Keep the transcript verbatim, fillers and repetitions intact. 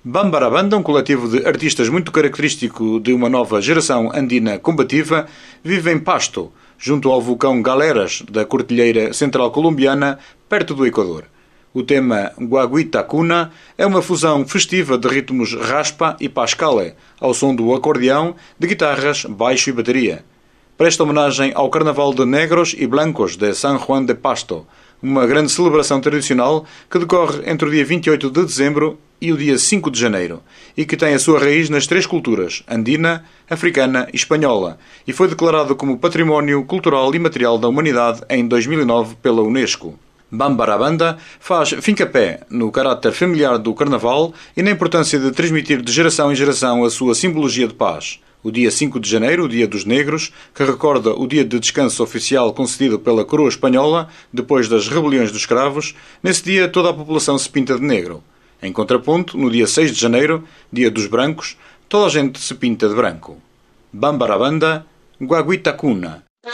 Bambarabanda, um coletivo de artistas muito característico de uma nova geração andina combativa, vive em Pasto, junto ao vulcão Galeras, da Cordilheira Central Colombiana, perto do Equador. O tema Guaguitacuna é uma fusão festiva de ritmos raspa e pascale, ao som do acordeão, de guitarras, baixo e bateria. Presta homenagem ao Carnaval de Negros e Blancos de San Juan de Pasto, uma grande celebração tradicional que decorre entre o dia vinte e oito de dezembro e o dia cinco de janeiro, e que tem a sua raiz nas três culturas, andina, africana e espanhola, e foi declarado como Património Cultural e Material da Humanidade em dois mil e nove pela Unesco. Bambarabanda faz fincapé no caráter familiar do Carnaval e na importância de transmitir de geração em geração a sua simbologia de paz. O dia cinco de janeiro, o Dia dos Negros, que recorda o dia de descanso oficial concedido pela coroa espanhola depois das rebeliões dos escravos, nesse dia toda a população se pinta de negro. Em contraponto, no dia seis de janeiro, Dia dos Brancos, toda a gente se pinta de branco. Bambarabanda, Guaguitacuna.